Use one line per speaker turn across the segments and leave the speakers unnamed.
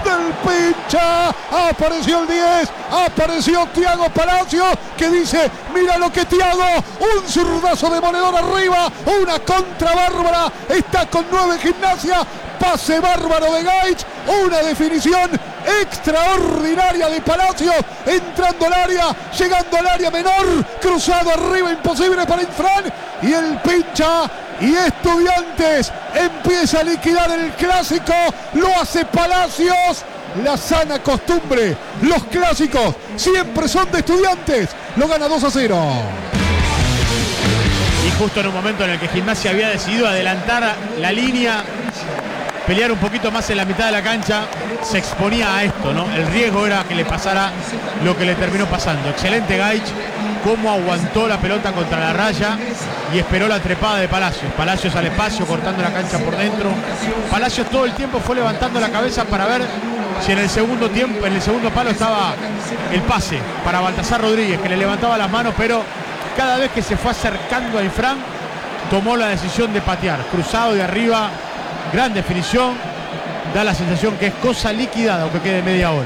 del Pincha. Apareció el 10, apareció Thiago Palacios, que dice, mira lo que Thiago, un zurdazo demoledor arriba, una contra bárbara, está con 9 Gimnasia, pase bárbaro de Gaich, una definición extraordinaria de Palacios, entrando al área, llegando al área menor, cruzado arriba, imposible para Infran, y el Pincha y Estudiantes empieza a liquidar el clásico, lo hace Palacios. La sana costumbre, los clásicos siempre son de Estudiantes, lo gana 2-0.
Y justo en un momento en el que Gimnasia había decidido adelantar la línea, pelear un poquito más en la mitad de la cancha, se exponía a esto, ¿no? El riesgo era que le pasara lo que le terminó pasando. Excelente Gaich, cómo aguantó la pelota contra la raya y esperó la trepada de Palacios. Palacios al espacio, cortando la cancha por dentro. Palacios todo el tiempo fue levantando la cabeza para ver si en el segundo tiempo, en el segundo palo estaba el pase para Baltasar Rodríguez, que le levantaba las manos, pero cada vez que se fue acercando a Infran, tomó la decisión de patear, cruzado de arriba, gran definición, da la sensación que es cosa liquidada, aunque quede media hora.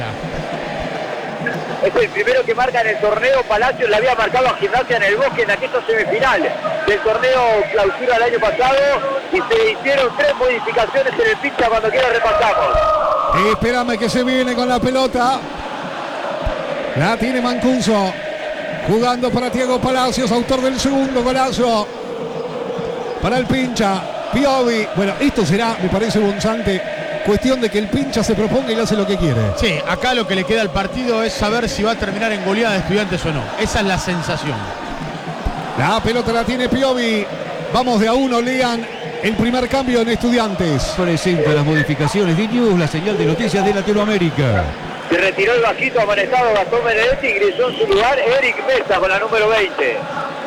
Es el primero que marca en el torneo. Palacios le había marcado a Gimnasia en el Bosque en aquella semifinal del torneo clausura del año pasado, y se hicieron 3 modificaciones en el Pincha. Cuando quiera repasamos.
Espérame que se viene con la pelota. La tiene Mancuso. Jugando para Thiago Palacios, autor del segundo golazo. Para el Pincha. Piovi. Bueno, esto será, me parece, Bonzante, cuestión de que el Pincha se proponga y le hace lo que quiere.
Sí, acá lo que le queda al partido es saber si va a terminar en goleada de Estudiantes o no. Esa es la sensación.
La pelota la tiene Piovi. Vamos de a 1, Lean. El primer cambio en Estudiantes.
Presenta las modificaciones de News, la señal de noticias de Latinoamérica.
Se retiró el bajito amanezado Gastón Benedetti, ingresó en su lugar Eric Mesa con la número 20.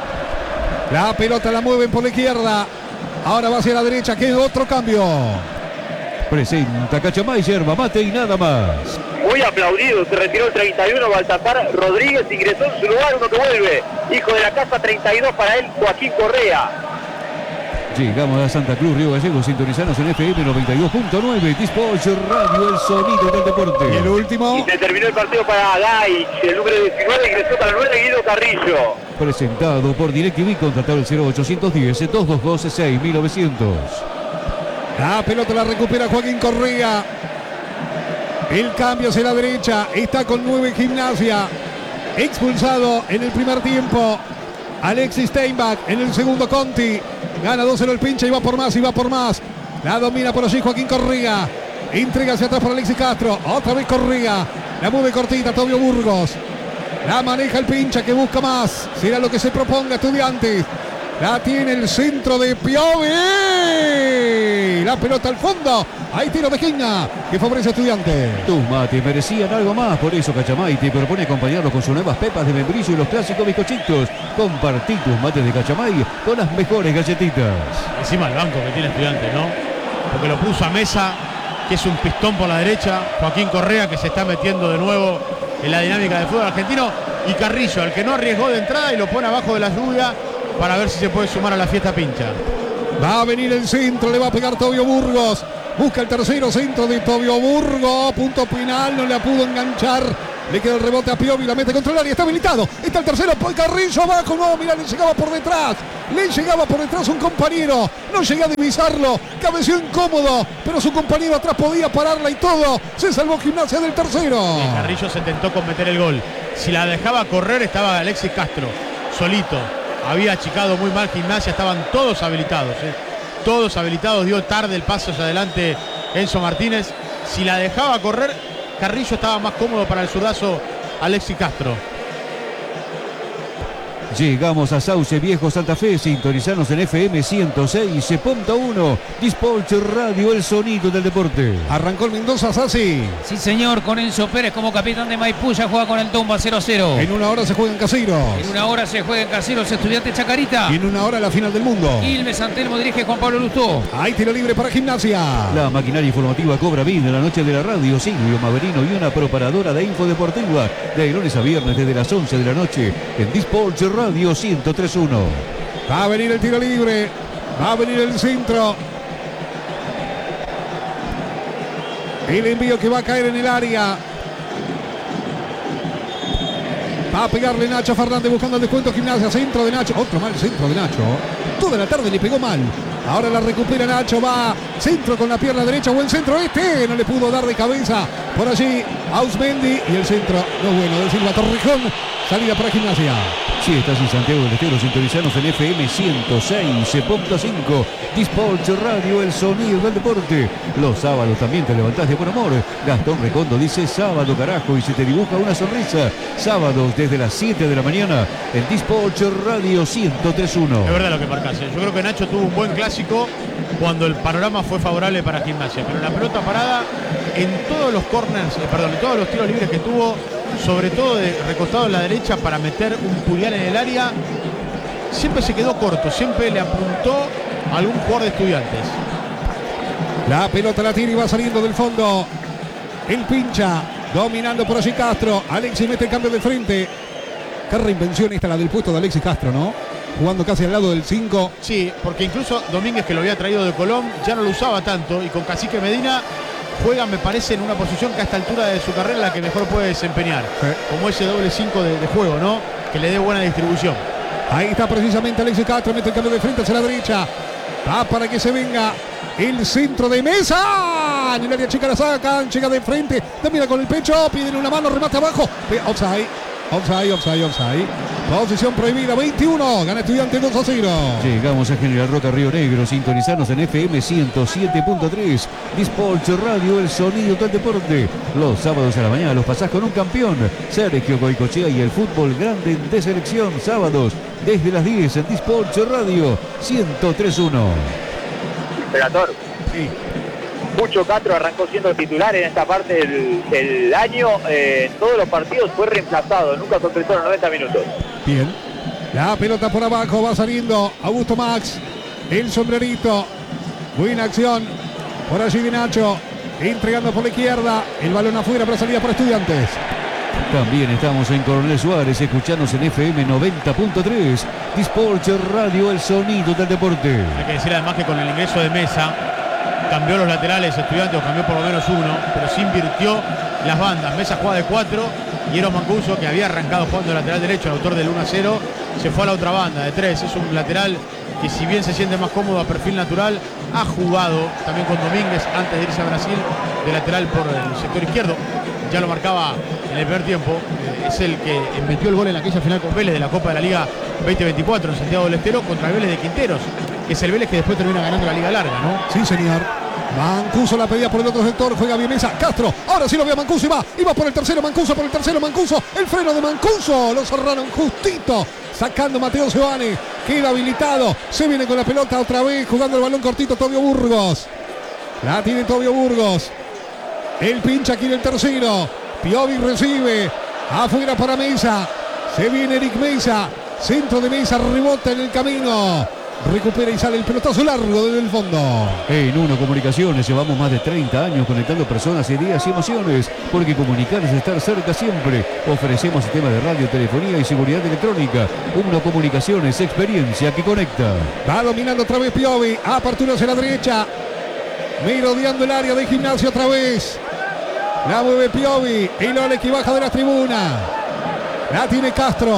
La pelota la mueven por la izquierda. Ahora va hacia la derecha. Queda otro cambio.
Presenta Cachamay, yerba mate y nada más.
Muy aplaudido, se retiró el 31 Baltasar Rodríguez, ingresó en su lugar uno que vuelve, hijo de la casa, 32 para él, Joaquín Correa.
Llegamos a Santa Cruz, Río Gallegos, sintonizanos en FM 92.9, Dispatch Radio, el sonido del deporte.
Y el último.
Y se terminó el partido para Gaich, el número 19 ingresó para el 9 Guido Carrillo.
Presentado por DirecTV, contratado el 0810-222-6900.
La pelota la recupera Joaquín Correa. El cambio hacia la derecha. Está con 9 Gimnasia. Expulsado en el primer tiempo Alexis Steinbach. En el segundo Conti. Gana 2-0 el Pincha y va por más y va por más. La domina por allí Joaquín Correa. Entrega hacia atrás para Alexis Castro. Otra vez Correa. La mueve cortita Tobio Burgos. La maneja el Pincha, que busca más. Será lo que se proponga Estudiantes. La tiene el centro de Piovi. La pelota al fondo. Hay tiro de esquina que favorece a Estudiantes.
Tus mates merecían algo más, por eso Cachamay te propone acompañarlos con sus nuevas pepas de membrillo y los clásicos bizcochitos. Compartí tus mates de Cachamay con las mejores galletitas.
Encima el banco que tiene Estudiantes, ¿no? Porque lo puso a Mesa, que es un pistón por la derecha. Joaquín Correa, que se está metiendo de nuevo en la dinámica del fútbol argentino. Y Carrillo, el que no arriesgó de entrada y lo pone abajo de la lluvia para ver si se puede sumar a la fiesta Pincha.
Va a venir el centro, le va a pegar Tobio Burgos. Busca el tercero, centro de Tobio Burgos. Punto final, no la pudo enganchar. Le queda el rebote a Piovi, la mete contra el área, está habilitado. Está el tercero, Carrillo abajo. No, mira, le llegaba por detrás. Le llegaba por detrás un compañero. No llega a divisarlo. Cabeció incómodo, pero su compañero atrás podía pararla y todo. Se salvó Gimnasia del tercero.
Carrillo se tentó con meter el gol. Si la dejaba correr, estaba Alexis Castro solito. Había achicado muy mal Gimnasia, estaban todos habilitados. Todos habilitados, dio tarde el paso hacia adelante Enzo Martínez. Si la dejaba correr, Carrillo estaba más cómodo para el zurdazo Alexis Castro.
Llegamos a Sauce Viejo, Santa Fe, sintonizanos en FM 106.1, Dispatch Radio, el sonido del deporte.
Arrancó el Mendoza, Sassi.
Sí, señor, con Enzo Pérez como capitán de Maipú, ya juega con el Tomba 0-0.
En una hora se juega en Caseros.
En una hora se juega en Caseros, Estudiantes Chacarita.
Y en una hora la final del mundo.
Quilmes San Telmo dirige Juan Pablo Lustó.
Hay tiro libre para Gimnasia.
La maquinaria informativa cobra vida en la noche de la radio. Silvio Maverino y una preparadora de info deportiva. De lunes a viernes desde las 11 de la noche en Dispatch Radio 103.1.
Va a venir el tiro libre. Va a venir el centro. El envío que va a caer en el área. Va a pegarle Nacho Fernández buscando el descuento. Gimnasia, centro de Nacho. Otro mal centro de Nacho. Toda la tarde le pegó mal. Ahora la recupera Nacho. Va centro con la pierna derecha. Buen centro este. No le pudo dar de cabeza. Por allí Ausmendi. Y el centro no es bueno. De Silva Torrejón. Salida para Gimnasia.
Sí, estás en Santiago del Estero, sintonizanos en FM 106.5. Disport Radio, el sonido del deporte. Los sábados también te levantás de buen humor. Gastón Recondo dice sábado carajo y se te dibuja una sonrisa. Sábados desde las 7 de la mañana en Disport Radio 103.1.
Es verdad lo que marcás. Yo creo que Nacho tuvo un buen clásico cuando el panorama fue favorable para Gimnasia. Pero la pelota parada en todos los corners, en todos los tiros libres que tuvo, sobre todo de recostado en la derecha para meter un puñal en el área, siempre se quedó corto, siempre le apuntó a algún jugador de Estudiantes.
La pelota la tira y va saliendo del fondo. El pincha, dominando por allí Castro. Alexis mete el cambio de frente. Qué reinvención esta la del puesto de Alexis Castro, ¿no? Jugando casi al lado del 5.
Sí, porque incluso Domínguez, que lo había traído de Colón, ya no lo usaba tanto, y con Cacique Medina juega, me parece, en una posición que a esta altura de su carrera la que mejor puede desempeñar. Sí. Como ese doble 5 de juego, ¿no? Que le dé buena distribución.
Ahí está precisamente Alexis Castro, mete el cambio de frente hacia la derecha. Va para que se venga el centro de Mesa. En el área chica la sacan, llega de frente, domina con el pecho, piden una mano, remate abajo. Offside. Posición prohibida, 21. Gana Estudiantes 2-0.
Llegamos a General Roca, Río Negro. Sintonizarnos en FM 107.3. Disport Radio, el sonido del deporte. Los sábados a la mañana los pasás con un campeón, Sergio Goicochea, y el fútbol grande de selección. Sábados desde las 10 en Disport Radio 103.1.
Imperator.
Sí.
Mucho Castro arrancó siendo titular en esta parte del año. En todos los partidos fue reemplazado, nunca completó los 90 minutos.
Bien. La pelota por abajo, va saliendo Augusto Max. El sombrerito. Buena acción. Por allí de Nacho. Entregando por la izquierda. El balón afuera para salida para Estudiantes.
También estamos en Coronel Suárez, escuchándonos en FM 90.3. Disport Radio, el sonido del deporte.
Hay que decir además que con el ingreso de Mesa cambió los laterales Estudiantes, o cambió por lo menos uno, pero sí invirtió las bandas. Mesa juega de 4 y Eros Mancuso, que había arrancado jugando de lateral derecho, el autor del 1-0, se fue a la otra banda de 3. Es un lateral que, si bien se siente más cómodo a perfil natural, ha jugado también con Domínguez antes de irse a Brasil de lateral por el sector izquierdo. Ya lo marcaba en el primer tiempo. Es el que metió el gol en aquella final con Vélez de la Copa de la Liga 2024 en Santiago del Estero contra el Vélez de Quinteros, que es el Vélez que después termina ganando la Liga Larga, ¿no?
Sí, señor. Mancuso la pedía por el otro sector, juega bien Mesa. Castro, ahora sí lo ve a Mancuso y va por el tercero. Mancuso, el freno de Mancuso, lo cerraron justito, sacando Mateo Sebane, queda habilitado, se viene con la pelota otra vez, jugando el balón cortito Tobio Burgos. La tiene Tobio Burgos, el pincha aquí en el tercero. Piovi recibe, afuera para Mesa, se viene Eric Mesa, centro de Mesa, rebota en el camino. Recupera y sale el pelotazo largo desde el fondo.
En Uno Comunicaciones llevamos más de 30 años conectando personas, ideas y emociones, porque comunicar es estar cerca siempre. Ofrecemos sistemas de radio, telefonía y seguridad electrónica. Uno Comunicaciones, experiencia que conecta.
Va dominando otra vez Piovi, apertura hacia la derecha, merodeando el área de Gimnasia otra vez. La mueve Piovi, el Ole que baja de la tribuna. La tiene Castro.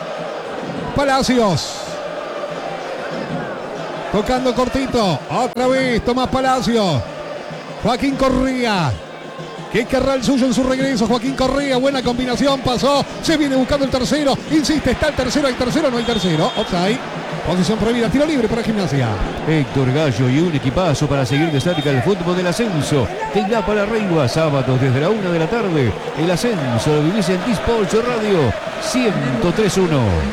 Palacios. Tocando cortito, otra vez Tomás Palacio. Joaquín Correa, que querrá el suyo en su regreso. Joaquín Correa, buena combinación, pasó, se viene buscando el tercero, insiste, está el tercero, hay tercero, no hay tercero. Offside, posición prohibida, tiro libre para Gimnasia.
Héctor Gallo y un equipazo para seguir de cerca el fútbol del ascenso. Tenga para arriba, sábados desde la 1 de la tarde. El ascenso lo vivís en Disport Radio 103.1.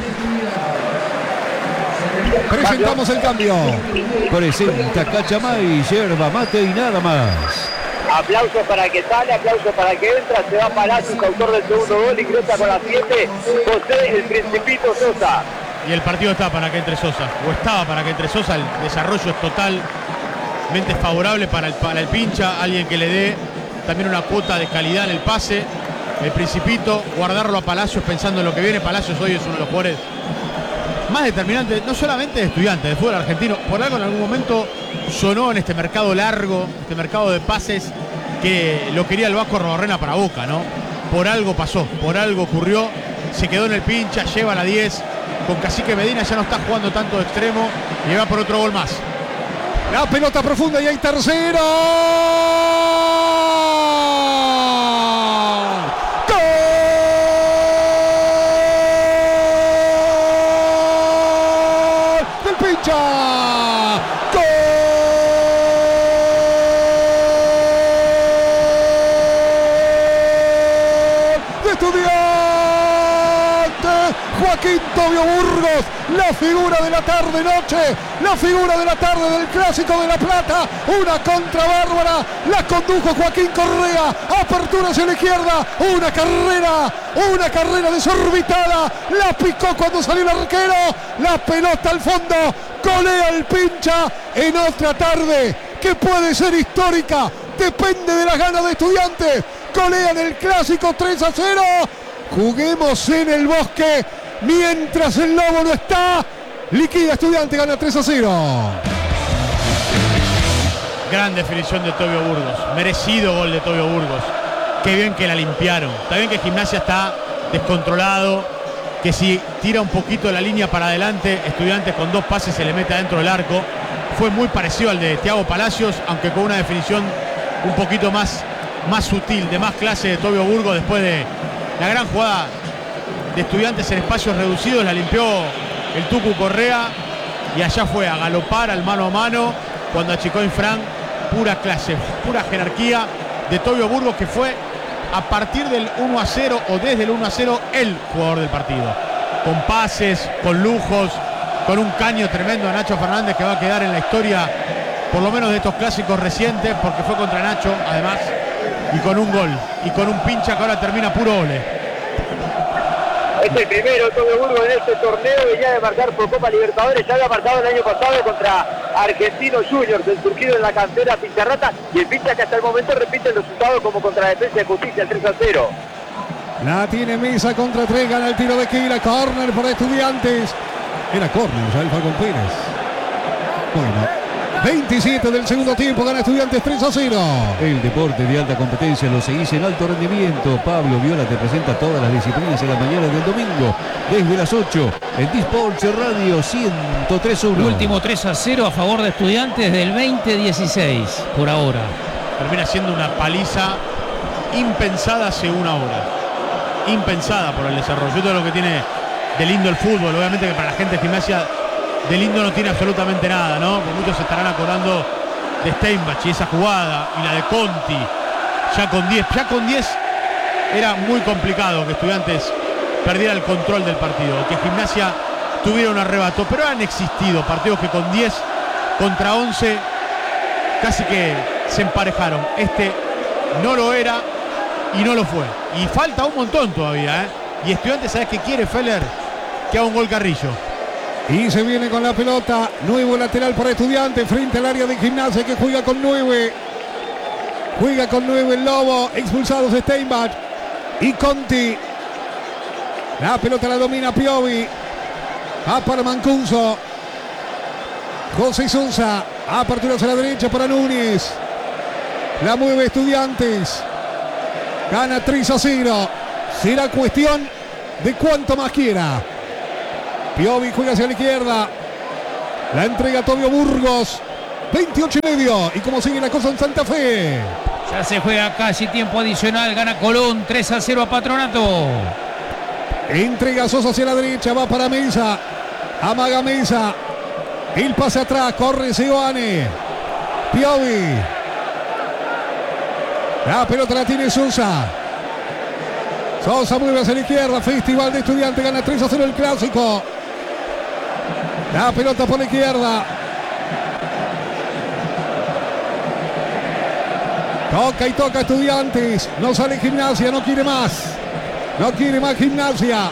Presentamos el cambio.
Presenta Cachamay, yerba mate y nada más.
Aplausos para que sale, aplausos para que entra. Se va Palacios, autor del segundo gol, ingresa con la 7. José el Principito Sosa.
Y el partido está para que entre Sosa, o estaba para que entre Sosa. El desarrollo es totalmente favorable para el pincha, alguien que le dé también una cuota de calidad en el pase. El Principito, guardarlo a Palacios pensando en lo que viene. Palacios hoy es uno de los jugadores más determinante, no solamente de Estudiantes, de fútbol argentino. Por algo en algún momento sonó en este mercado largo, este mercado de pases, que lo quería el Vasco Arrobarrena para Boca, ¿no? Por algo pasó, por algo ocurrió, se quedó en el pincha, lleva la 10, con Cacique Medina ya no está jugando tanto de extremo y va por otro gol más.
La pelota profunda y hay tercero. ¡Gol! ¡Del pincha! ¡Gol! ¡De Estudiantes! Joaquín Tobio Burgos, la figura de la tarde-noche, la figura de la tarde del Clásico de La Plata, una contra bárbara, la condujo Joaquín Correa, apertura hacia la izquierda, una carrera desorbitada, la picó cuando salió el arquero, la pelota al fondo, golea el pincha en otra tarde que puede ser histórica, depende de las ganas de Estudiantes, golean el Clásico 3-0, juguemos en el Bosque. Mientras el Lobo no está, liquida Estudiante, gana 3-0.
Gran definición de Tobio Burgos, merecido gol de Tobio Burgos. Qué bien que la limpiaron. Está bien que Gimnasia está descontrolado, que si tira un poquito la línea para adelante, Estudiantes con 2 pases se le mete adentro del arco. Fue muy parecido al de Thiago Palacios, aunque con una definición un poquito más sutil, de más clase de Tobio Burgos, después de la gran jugada de Estudiantes en espacios reducidos, la limpió el Tucu Correa y allá fue a galopar al mano a mano cuando achicó Infran. Pura clase, pura jerarquía de Tobio Burgos, que fue a partir del 1-0 o desde el 1-0 el jugador del partido, con pases, con lujos, con un caño tremendo a Nacho Fernández, que va a quedar en la historia por lo menos de estos clásicos recientes, porque fue contra Nacho además, y con un gol y con un pincha que ahora termina puro ole.
Es el primero Tobio Burgos en este torneo, venía de marcar por Copa Libertadores, ya había marcado el año pasado contra Argentinos Juniors, el surgido en la cantera Pincharrata, y el pincha que hasta el momento repite el resultado como contra Defensa de Justicia, el 3-0.
La tiene Mesa contra 3, gana el tiro de Quila, córner para Estudiantes. Era córner, ya el Falcón Pérez. Bueno, 27 del segundo tiempo, gana Estudiantes 3-0.
El deporte de alta competencia lo seguís en alto rendimiento. Pablo Viola te presenta todas las disciplinas en la mañana del domingo, desde las 8, en Disports Radio 103.1.
Último 3-0 a favor de Estudiantes del 2016, por ahora.
Termina siendo una paliza impensada hace una hora. Impensada por el desarrollo. Todo lo que tiene de lindo el fútbol, obviamente que para la gente de Gimnasia de lindo no tiene absolutamente nada, ¿no? Porque muchos se estarán acordando de Steinbach y esa jugada, y la de Conti, ya con 10 era muy complicado que Estudiantes perdiera el control del partido, que Gimnasia tuviera un arrebato, pero han existido partidos que con 10 contra 11 casi que se emparejaron. Este no lo era y no lo fue, y falta un montón todavía, ¿eh? Y Estudiantes, ¿sabes qué quiere, Feller? Que haga un gol Carrillo.
Y se viene con la pelota, nuevo lateral para Estudiantes frente al área de Gimnasia, que juega con 9. Juega con 9 el Lobo, expulsados Steinbach y Conti. La pelota la domina Piovi. Va para Mancuso. José Sousa, apertura hacia la derecha para Núñez. La mueve Estudiantes. Gana 3-0. Será cuestión de cuánto más quiera. Piovi juega hacia la izquierda. La entrega Tobio Burgos. 28:30. Y como sigue la cosa en Santa Fe.
Ya se juega casi tiempo adicional. Gana Colón 3-0 a Patronato.
Entrega Sosa hacia la derecha. Va para Mesa. Amaga Mesa. El pase atrás. Corre Seoane. Piovi. La pelota la tiene Sosa. Sosa mueve hacia la izquierda. Festival de Estudiantes. Gana 3-0 el Clásico. La pelota por la izquierda. Toca y toca Estudiantes. No sale Gimnasia. No quiere más. No quiere más Gimnasia.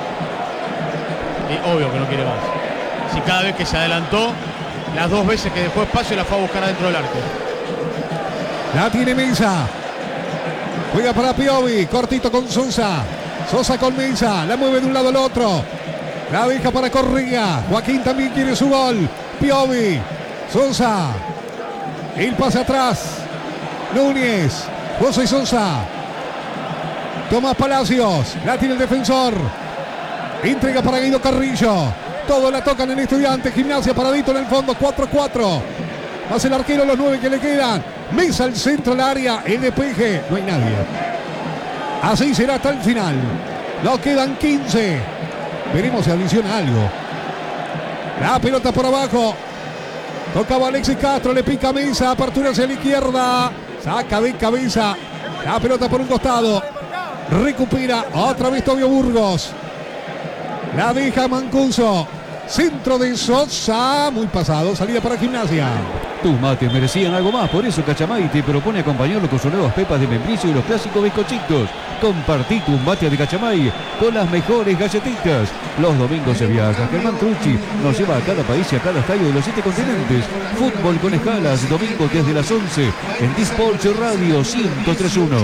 Y obvio que no quiere más. Si cada vez que se adelantó, las 2 veces que dejó espacio, la fue a buscar adentro del arco.
La tiene Mesa. Juega para Piovi. Cortito con Sosa. Sosa con Mesa. La mueve de un lado al otro. La deja para Correa. Joaquín también quiere su gol. Piovi. Sosa. El pase atrás. Núñez. José Sosa. Tomás Palacios. La tiene el defensor. Entrega para Guido Carrillo. Todos la tocan en Estudiantes. Gimnasia paradito en el fondo. 4-4. Hace el arquero los 9 que le quedan. Mesa al centro del área. El despeje. No hay nadie. Así será hasta el final. Nos quedan 15. Veremos si adiciona algo. La pelota por abajo. Tocaba Alexis Castro. Le pica Mesa. Apertura hacia la izquierda. Saca de cabeza. La pelota por un costado. Recupera otra vez Tobio Burgos. La deja Mancuso. Centro de Sosa. Muy pasado. Salida para Gimnasia.
Tus mates merecían algo más, por eso Cachamay te propone acompañarlo con sus nuevas pepas de membrillo y los clásicos bizcochitos. Compartí tus mates de Cachamay con las mejores galletitas. Los domingos se viaja. Germán Trucci nos lleva a cada país y a cada estadio de los 7 continentes. Fútbol con escalas, domingo desde las 11 en Dispolch Radio 103.1.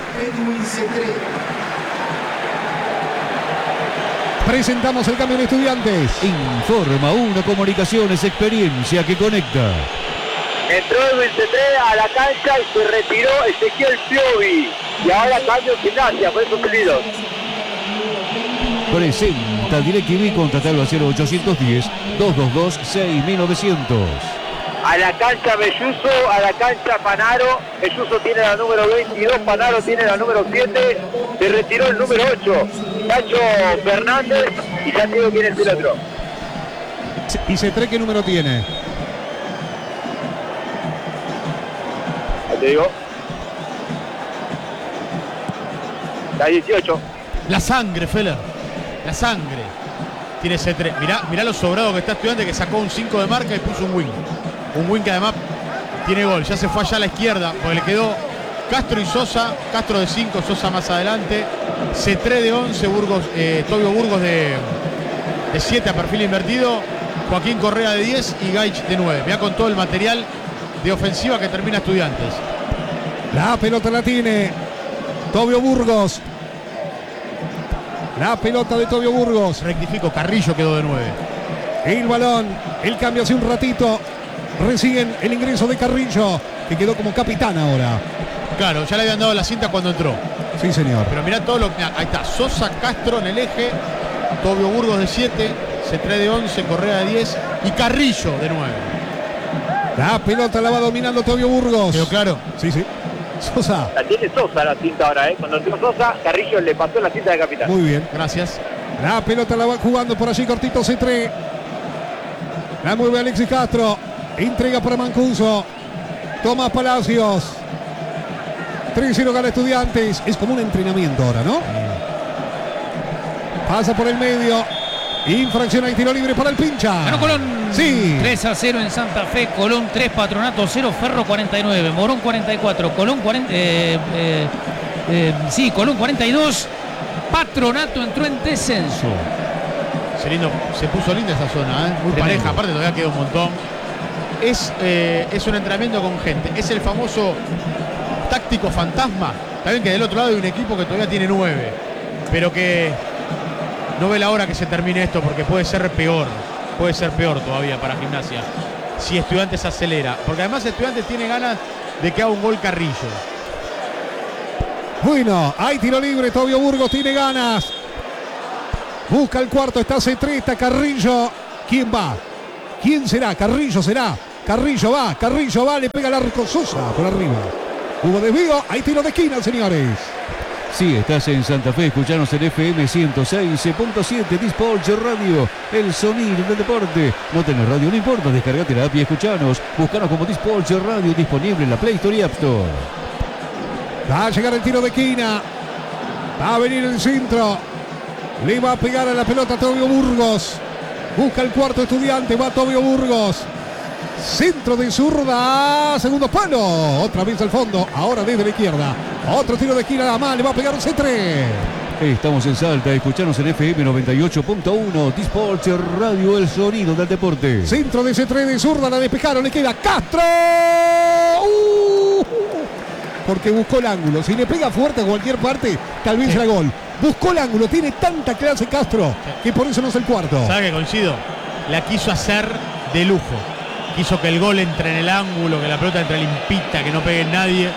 Presentamos el cambio de Estudiantes.
Informa Una Comunicaciones, experiencia que conecta.
Entró Edwin Cetré a la cancha y se retiró Ezequiel Piovi. Y ahora cambio en Gimnasia, por esos pedidos.
Presenta DirecTV, contratalo al 0810-222-6900.
A la cancha Belluso, a la cancha Panaro. Belluso tiene la número 22, Panaro tiene la número 7. Se retiró el número 8, Nacho Fernández. Y ya te digo quién es el otro.
¿Y Cetré qué número tiene?
Ya te digo. La 18.
La sangre, Feller. La sangre. Tiene C3. Mirá lo sobrado que está Estudiante, que sacó un 5 de marca y puso un wing. Un wing que además tiene gol. Ya se fue allá a la izquierda, porque le quedó Castro y Sosa. Castro de 5, Sosa más adelante. C3 de 11, Burgos, Tobio Burgos de 7 a perfil invertido. Joaquín Correa de 10 y Gaich de 9. Mirá con todo el material de ofensiva que termina Estudiantes.
La pelota la tiene Tobio Burgos. La pelota de Tobio Burgos.
Rectifico, Carrillo quedó de 9.
El balón, el cambio hace un ratito. Recién el ingreso de Carrillo, que quedó como capitán ahora.
Claro, ya le habían dado la cinta cuando entró.
Sí, señor.
Pero mirá todo lo que... Ahí está, Sosa, Castro en el eje, Tobio Burgos de 7, C3 de 11, Correa de 10 y Carrillo de 9.
La pelota la va dominando Tobio Burgos.
¿Quedó claro?
Sí, sí. Sosa.
La tiene Sosa la cinta ahora, ¿eh? Cuando entró Sosa, Carrillo le pasó la cinta de capitán.
Muy bien.
Gracias.
La pelota la va jugando por allí cortito C3. La mueve Alexis Castro. Entrega para Mancuso. Tomás Palacios. 3-0 gana Estudiantes. Es como un entrenamiento ahora, ¿no? Pasa por el medio. Infracción y tiro libre para el pincha.
Ganó Colón.
Sí.
3-0 en Santa Fe. Colón 3, Patronato 0, Ferro 49, Morón 44, Colón 40. Colón 42. Patronato entró en descenso.
Se puso linda esa zona, ¿eh? Muy
Tremendo.
pareja, aparte todavía queda un montón. Es un entrenamiento con gente. Es el famoso táctico fantasma. También que del otro lado hay un equipo que todavía tiene 9, pero que no ve la hora que se termine esto, porque puede ser peor. Puede ser peor todavía para Gimnasia si Estudiantes acelera, porque además Estudiantes tiene ganas de que haga un gol Carrillo.
Bueno, hay tiro libre. Tobio Burgos tiene ganas. Busca el cuarto. Está C3, está Carrillo. ¿Quién va? ¿Quién será? Carrillo será. Carrillo va. Le pega el arco Sosa por arriba. Hubo desvío. Hay tiro de esquina, señores.
Si estás en Santa Fe, escuchanos en FM 106.7 Dispolch Radio, el sonido del deporte. No tenés radio, no importa, descargate la app y escuchanos. Buscanos como Dispolch Radio, disponible en la Play Store y App Store.
Va a llegar el tiro de esquina. Va a venir el centro. Le va a pegar a la pelota Tobio Burgos. Busca el cuarto Estudiante. Va Tobio Burgos. Centro de zurda. Segundo palo. Otra vez al fondo. Ahora desde la izquierda. Otro tiro de esquina. Más le va a pegar un C3.
Estamos en Salta, escuchanos en FM 98.1 Dispolch Radio, el sonido del deporte.
Centro de C3 de zurda. La despejaron. Le queda Castro. Porque buscó el ángulo. Si le pega fuerte a cualquier parte, tal vez será gol. Buscó el ángulo. Tiene tanta clase Castro que por eso no es el cuarto.
¿Sabe qué coincido? La quiso hacer de lujo. Quiso que el gol entre en el ángulo, que la pelota entre limpita, que no pegue nadie.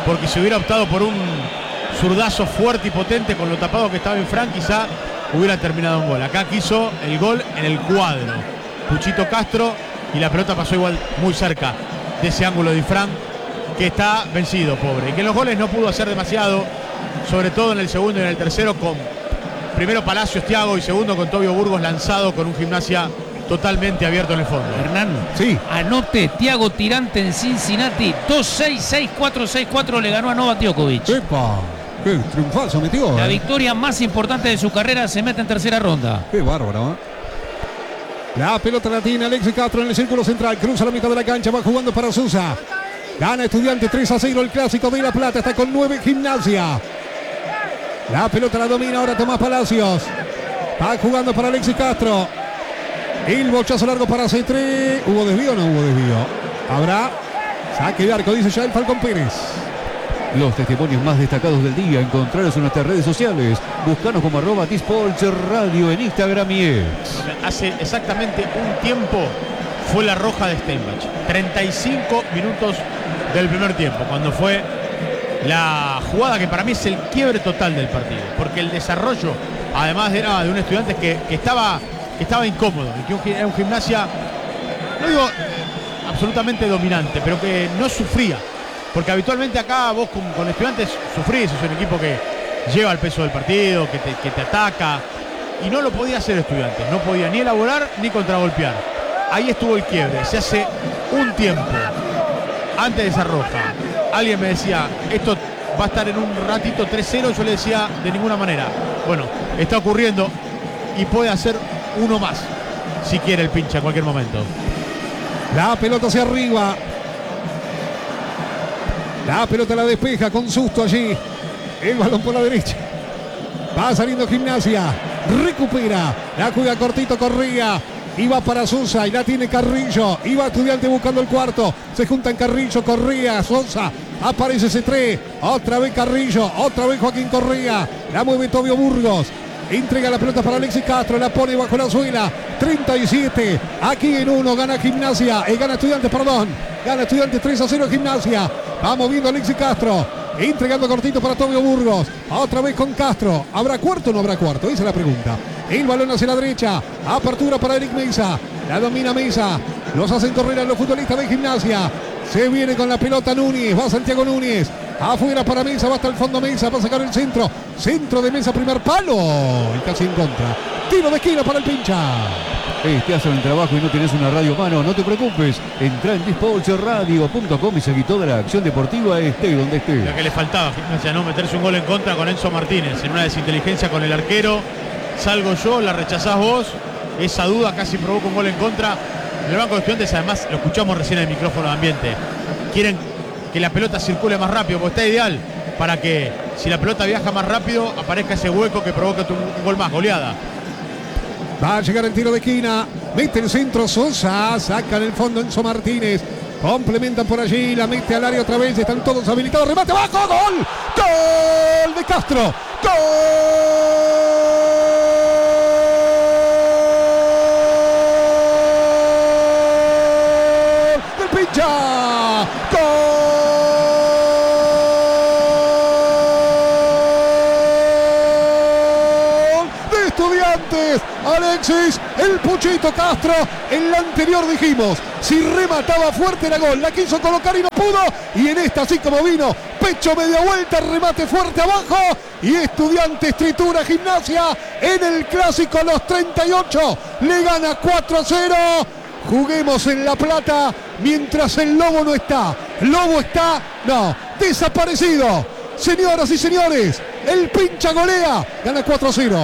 porque si hubiera optado por un zurdazo fuerte y potente con lo tapado que estaba Infran, quizá hubiera terminado un gol. Acá quiso el gol en el cuadro Puchito Castro y la pelota pasó igual muy cerca de ese ángulo de Infran, que está vencido, pobre, y que en los goles no pudo hacer demasiado, sobre todo en el segundo y en el tercero, con primero Palacios, Thiago, y segundo con Tobio Burgos lanzado con un Gimnasia totalmente abierto en el fondo.
Hernán,
Sí.
anote, Thiago Tirante en Cincinnati, 2-6, 6-4, 6-4 le ganó a Novak Djokovic.
¡Epa! ¡Qué triunfazo metió!
La victoria más importante de su carrera, se mete en tercera ronda.
¡Qué bárbaro! La pelota la tiene Alexis Castro en el círculo central, cruza la mitad de la cancha, va jugando para Sosa. Gana Estudiantes 3-0 el clásico de La Plata, está con 9 Gimnasia. La pelota la domina ahora Tomás Palacios. Va jugando para Alexis Castro. El bochazo largo para C3. ¿Hubo desvío o no hubo desvío? Habrá saque de arco, dice ya el Falcón Pérez.
Los testimonios más destacados del día, encontrarlos en nuestras redes sociales. Búscanos como @dispolsradio en Instagram y X.
Hace exactamente un tiempo fue la roja de Steinbach. 35 minutos del primer tiempo, cuando fue la jugada que para mí es el quiebre total del partido. Porque el desarrollo, además era de un Estudiantes que estaba incómodo, y que era un Gimnasia, no digo absolutamente dominante, pero que no sufría. Porque habitualmente acá vos con Estudiantes sufrís, es un equipo que lleva el peso del partido, que te ataca, y no lo podía hacer Estudiantes, no podía ni elaborar ni contragolpear. Ahí estuvo el quiebre, se hace un tiempo, antes de esa roja, alguien me decía, esto va a estar en un ratito 3-0, yo le decía, de ninguna manera. Bueno, está ocurriendo y puede hacer uno más, si quiere el pincha en cualquier momento.
La pelota hacia arriba. La pelota la despeja con susto allí. El balón por la derecha. Va saliendo Gimnasia. Recupera. La juega cortito Correa. Y va para Sosa y la tiene Carrillo. Y va Estudiante buscando el cuarto. Se juntan Carrillo, Correa, Sosa. Aparece C3. Otra vez Carrillo. Otra vez Joaquín Correa. La mueve Tobio Burgos. Entrega la pelota para Alexis Castro. La pone bajo la suela. 37. Aquí en uno. Gana Gimnasia. Gana Estudiantes, perdón. Gana Estudiantes 3-0 Gimnasia. Va moviendo Alexis Castro. Entregando cortito para Tobio Burgos. Otra vez con Castro. ¿Habrá cuarto o no habrá cuarto? Esa es la pregunta. El balón hacia la derecha. Apertura para Eric Mesa. La domina Mesa. Los hacen correr a los futbolistas de Gimnasia. Se viene con la pelota Núñez. Va Santiago Núñez. Afuera para Mesa. Va hasta el fondo Mesa. Va a sacar el centro. Centro de Mesa. Primer palo. Y casi en contra. Tiro de esquina para el pincha.
Te hacen el trabajo y no tenés una radio a mano, no te preocupes. Entra en dispolsradio.com y seguí toda la acción deportiva esté donde esté.
Lo que le faltaba, Gimnasia, no meterse un gol en contra con Enzo Martínez en una desinteligencia con el arquero. Salgo yo, la rechazás vos. Esa duda casi provoca un gol en contra. En el banco de Estudiantes, además, lo escuchamos recién en el micrófono de ambiente. Quieren que la pelota circule más rápido, porque está ideal para que, si la pelota viaja más rápido, aparezca ese hueco que provoca un gol más, goleada.
Va a llegar el tiro de esquina. Mete el centro Sosa. Saca en el fondo Enzo Martínez. Complementan por allí. La mete al área otra vez. Están todos habilitados. Remate abajo. ¡Gol! ¡Gol de Castro! ¡Gol del pincha! ¡Gol de Estudiantes! Alexis, el Puchito Castro. En la anterior dijimos, si remataba fuerte era gol. La quiso colocar y no pudo. Y en esta, así como vino, pecho media vuelta, remate fuerte abajo. Y Estudiantes tritura a Gimnasia en el clásico a los 38. Le gana 4-0. Juguemos en La Plata mientras el Lobo no está. Lobo está, no, desaparecido. Señoras y señores, el pincha golea. Gana 4-0.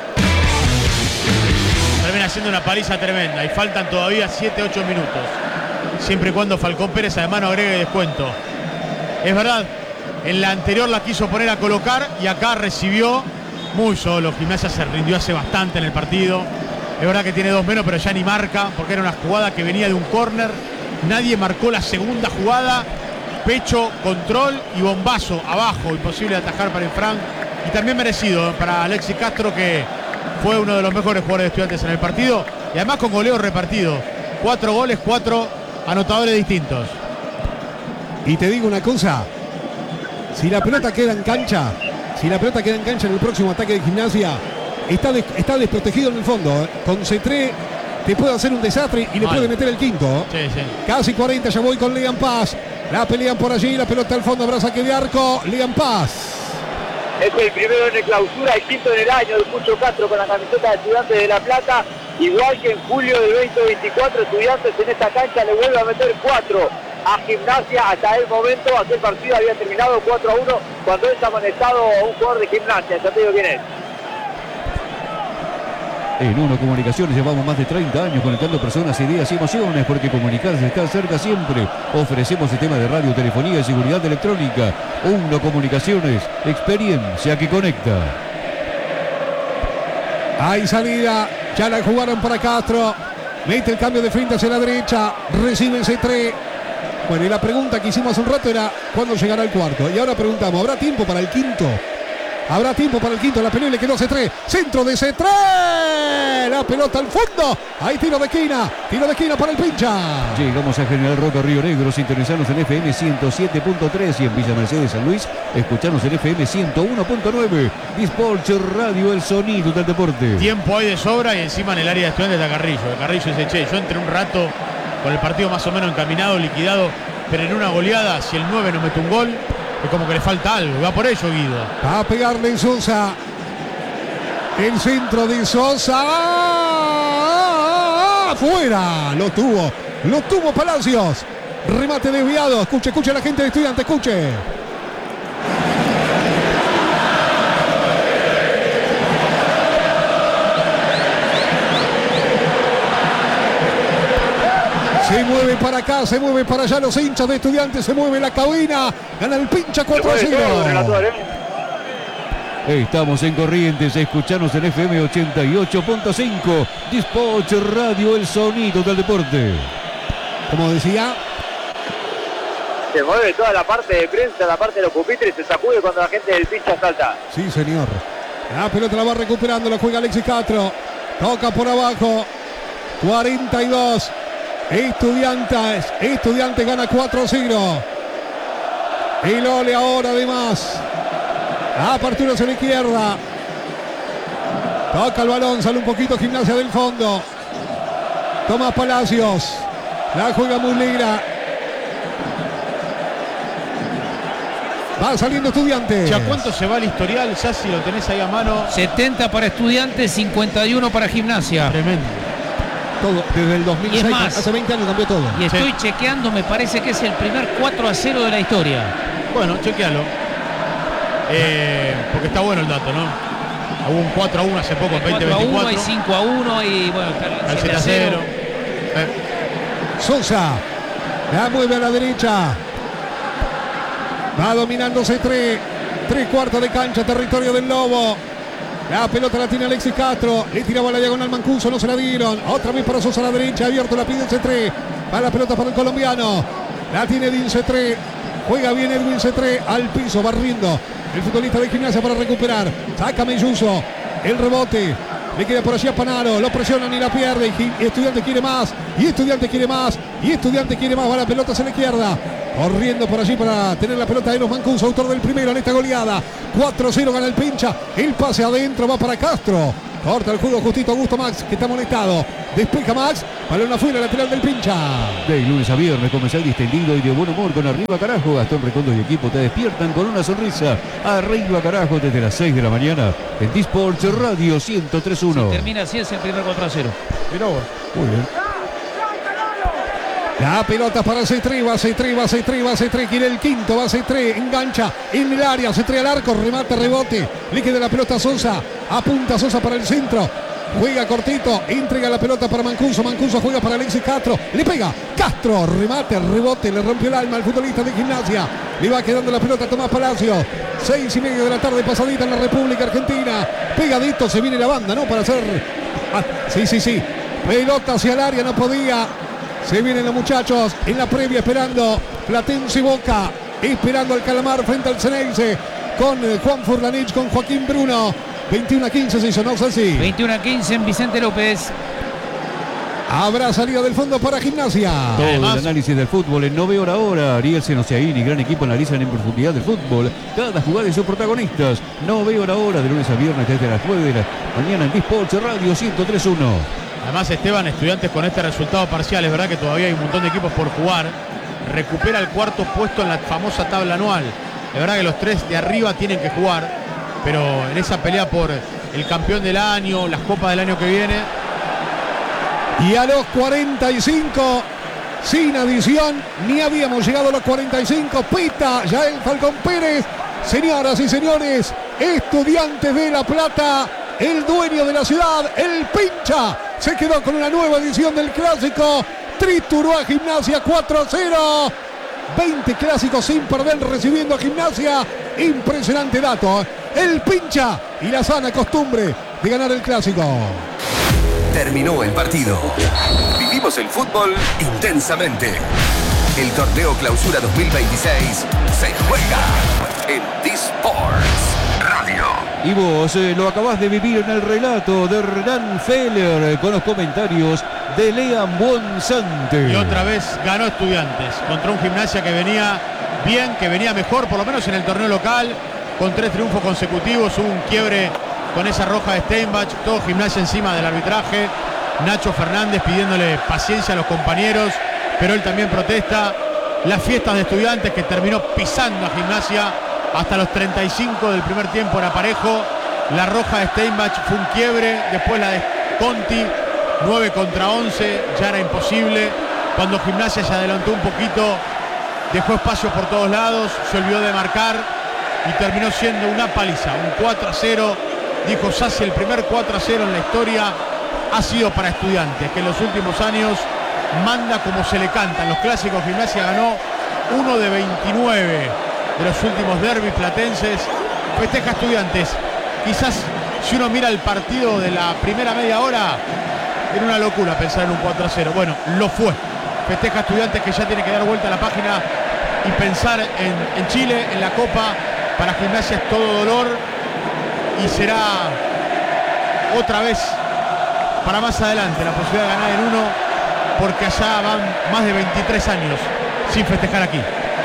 Termina siendo una paliza tremenda y faltan todavía 7-8 minutos. Siempre y cuando Falcón Pérez además no agregue descuento. Es verdad, en la anterior la quiso poner a colocar y acá recibió muy solo. Gimnasia se rindió hace bastante en el partido. Es verdad que tiene 2 menos, pero ya ni marca porque era una jugada que venía de un córner. Nadie marcó la segunda jugada. Pecho, control y bombazo abajo. Imposible de atajar para Infran. Y también merecido para Alexis Castro, que fue uno de los mejores jugadores de Estudiantes en el partido. Y además con goleo repartido. 4 goles, 4 anotadores distintos.
Y te digo una cosa. Si la pelota queda en cancha, en el próximo ataque de Gimnasia, está desprotegido en el fondo. Con C3 te puede hacer un desastre y le puede meter el quinto.
Sí.
Casi 40, ya voy con Liam Paz. La pelean por allí, la pelota al fondo, habrá saque de arco. Liam Paz.
Es el primero en el clausura, el quinto en el año de Pucho Castro con la camiseta de Estudiantes de La Plata. Igual que en julio del 2024, Estudiantes en esta cancha le vuelve a meter 4 a Gimnasia. Hasta el momento aquel partido había terminado 4-1 cuando es amonestado un jugador de Gimnasia. Ya te digo quién es.
En Uno Comunicaciones llevamos más de 30 años conectando personas, ideas y emociones, porque comunicarse está cerca siempre. Ofrecemos sistemas de radio, telefonía y seguridad electrónica. Uno Comunicaciones, experiencia que conecta.
Hay salida, ya la jugaron para Castro. Mete el cambio de frente hacia la derecha, recibe C3. Bueno, y la pregunta que hicimos hace un rato era ¿cuándo llegará el cuarto? Y ahora preguntamos, ¿habrá tiempo para el quinto? Habrá tiempo para el quinto, la pelea le quedó C3, centro de C3, la pelota al fondo, hay tiro de esquina para el pincha.
Llegamos a General Roca, Río Negro, sintonizarnos en FM 107.3 y en Villa Mercedes, San Luis, escucharnos en FM 101.9, Dispolcho Radio, el sonido del deporte.
Tiempo hay de sobra y encima en el área de Estudiantes está Carrillo. Carrillo dice, che, yo entré un rato con el partido más o menos encaminado, liquidado, pero en una goleada, si el 9 no mete un gol, es como que le falta algo, va por ello Guido.
Va a pegarle Sosa. El centro de Sosa. ¡Fuera! Lo tuvo Palacios. Remate desviado. Escuche a la gente de Estudiantes, escuche. Se mueve para acá, se mueve para allá los hinchas de Estudiantes, se mueve la cabina, gana el pincha 4-0.
Estamos en Corrientes, escuchanos en FM 88.5, Dispolch Radio, el sonido del deporte.
Como decía,
se mueve toda la parte de prensa, la parte de los pupitres, se sacude cuando la gente del pincha salta.
Sí, señor. La pelota la va recuperando, la juega Alexis Castro, toca por abajo, 42. Estudiantes gana 4-0. El Ole ahora además. Apertura hacia la izquierda. Toca el balón, sale un poquito Gimnasia del fondo. Tomás Palacios. La juega Muslera. Va saliendo Estudiantes.
¿Ya cuánto se va el historial? Ya si lo tenés ahí a mano.
70 para Estudiantes, 51 para Gimnasia.
Tremendo.
Todo, desde el 2006,
más,
hace 20 años cambió todo.
Y estoy chequeando, me parece que es el primer 4-0 de la historia.
Bueno, chequealo. Porque está bueno el dato, ¿no? Hubo un 4-1 hace poco, en 2024.
4-1, hay 5-1 y bueno,
el 7-0.
Sosa la mueve a la derecha. Va dominando C3. 3/4 de cancha, territorio del Lobo. La pelota la tiene Alexis Castro. Le tiraba la diagonal Mancuso, no se la dieron. Otra vez para Sosa a la derecha, abierto, la pide C3. Va la pelota para el colombiano. La tiene Edwin C3. Juega bien Edwin C3 al piso, barriendo. El futbolista de Gimnasia para recuperar. Saca Melluso. El rebote. Le queda por allí a Panaro. Lo presionan y la pierde. Y Estudiantes quiere más. Y Estudiantes quiere más. Y Estudiantes quiere más. Va la pelota hacia la izquierda. Corriendo por allí para tener la pelota de los Mancuso, autor del primero en esta goleada. 4-0 gana el pincha. El pase adentro va para Castro. Corta el juego justito Augusto Max, que está molestado. Despeja Max. Balón afuera, lateral del pincha.
De lunes a viernes, comenzar distendido y de buen humor con Arriba Carajo. Gastón Recondo y equipo te despiertan con una sonrisa. Arriba Carajo desde las 6 de la mañana en Dispolch Radio 103.1.
Si termina así es el primer 4-0.
Mirá vos.
Muy bien.
La pelota para C3, va C3, quiere el quinto, va C3, engancha en el área, C3 al arco, remate, rebote, le queda la pelota a Sosa, apunta Sosa para el centro, juega cortito, entrega la pelota para Mancuso, Mancuso juega para Alexis Castro, le pega, Castro, remate, rebote, le rompió el alma al futbolista de Gimnasia, le va quedando la pelota a Tomás Palacio, 6:30 de la tarde pasadita en la República Argentina, pegadito, se viene la banda, ¿no? Para hacer, sí, pelota hacia el área, no podía. Se vienen los muchachos en la previa esperando Platense y Boca, esperando al Calamar frente al Ceneice con Juan Furlanich, con Joaquín Bruno. 21-15 se hizo, ¿no? Así.
21-15 en Vicente López.
Habrá salida del fondo para Gimnasia.
Todo
Además,
el análisis del fútbol en 9 horas ahora. Ariel Senociaini, gran equipo, analizan en profundidad del fútbol. Cada jugada y sus protagonistas. 9 horas ahora, de lunes a viernes desde las 9 de la mañana en Disport Radio 103.1.
Además, Esteban, Estudiantes con este resultado parcial, es verdad que todavía hay un montón de equipos por jugar. Recupera el cuarto puesto en la famosa tabla anual. Es verdad que los 3 de arriba tienen que jugar, pero en esa pelea por el campeón del año, las copas del año que viene.
Y a los 45, sin adición, ni habíamos llegado a los 45, pita Yael Falcón Pérez. Señoras y señores, Estudiantes de La Plata, el dueño de la ciudad, el Pincha, se quedó con una nueva edición del Clásico. Trituró a Gimnasia 4-0. 20 clásicos sin perder recibiendo a Gimnasia. Impresionante dato. El Pincha y la sana costumbre de ganar el Clásico.
Terminó el partido. Vivimos el fútbol intensamente. El torneo Clausura 2026 se juega en Disports Radio.
Y vos lo acabás de vivir en el relato de Hernán Feller con los comentarios de Lean Bonsante.
Y otra vez ganó Estudiantes contra un Gimnasia que venía bien, que venía mejor, por lo menos en el torneo local, con 3 triunfos consecutivos. Hubo un quiebre con esa roja de Steinbach, todo Gimnasia encima del arbitraje. Nacho Fernández pidiéndole paciencia a los compañeros, pero él también protesta. Las fiestas de Estudiantes, que terminó pisando a Gimnasia hasta los 35 del primer tiempo, era parejo. La roja de Steinbach fue un quiebre, después la de Conti, 9 contra 11, ya era imposible. Cuando Gimnasia se adelantó un poquito, dejó espacios por todos lados, se olvidó de marcar y terminó siendo una paliza, un 4-0. Dijo Sassi, el primer 4-0 en la historia ha sido para Estudiantes, que en los últimos años manda como se le canta. En los clásicos Gimnasia ganó 1 de 29 de los últimos derbis platenses. Festeja Estudiantes. Quizás si uno mira el partido de la primera media hora, era una locura pensar en un 4-0. Bueno, lo fue. Festeja Estudiantes, que ya tiene que dar vuelta a la página y pensar en Chile, en la Copa. Para Gimnasia es todo dolor y será otra vez para más adelante la posibilidad de ganar en 1, porque allá van más de 23 años sin festejar aquí.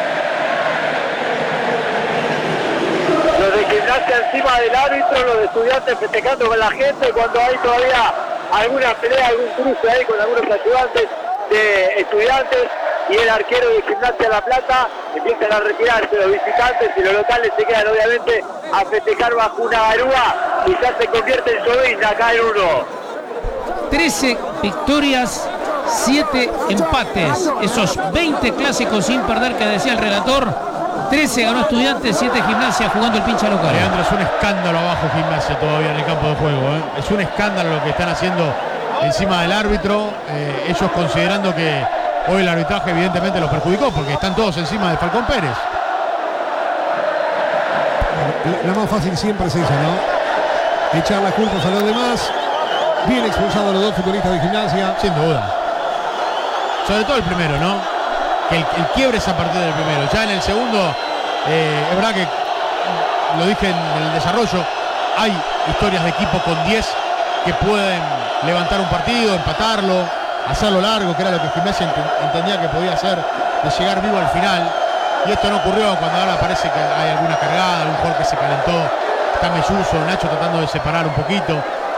Los de Gimnasia encima del árbitro, los de Estudiantes festejando con la gente, cuando hay todavía alguna pelea, algún cruce ahí con algunos ayudantes de Estudiantes y el arquero de Gimnasia La Plata. Empiezan a retirarse los visitantes y los locales se quedan obviamente a festejar bajo una garúa y ya se convierte en Sovina acá en 1.
13 victorias, 7 empates. Esos 20 clásicos sin perder que decía el relator. 13 ganó Estudiantes, 7 Gimnasia, jugando el Pincha local.
Leandro, es un escándalo abajo Gimnasia todavía en el campo de juego, ¿eh? Es un escándalo lo que están haciendo encima del árbitro. Ellos considerando que hoy el arbitraje evidentemente los perjudicó, porque están todos encima de Falcón Pérez.
La más fácil siempre es esa, ¿no? Echar las culpas a los demás. Bien expulsado a los dos futbolistas de Gimnasia.
Sin duda. Sobre todo el primero, ¿no? Que el quiebre es a partir del primero. Ya en el segundo, es verdad que lo dije en el desarrollo, hay historias de equipo con 10 que pueden levantar un partido, empatarlo, hacerlo largo, que era lo que Gimnasia entendía que podía hacer, de llegar vivo al final. Y esto no ocurrió cuando ahora parece que hay alguna cargada, algún jugador que se calentó. Está Melluso, Nacho tratando de separar un poquito.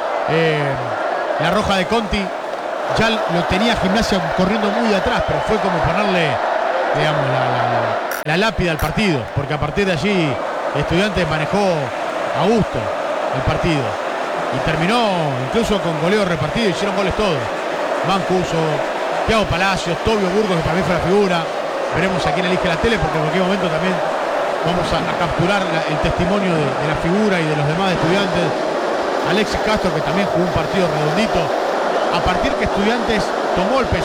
La roja de Conti ya lo tenía Gimnasia corriendo muy atrás, pero fue como ponerle, digamos, la lápida al partido, porque a partir de allí Estudiantes manejó a gusto el partido y terminó incluso con goleo repartido. Hicieron goles todos: Mancuso, Thiago Palacios, Tobio Burgos, que para mí fue la figura. Veremos a quién elige la tele, porque en cualquier momento también vamos a capturar el testimonio de la figura y de los demás Estudiantes. Alexis Castro, que también jugó un partido redondito. A partir que Estudiantes tomó el peso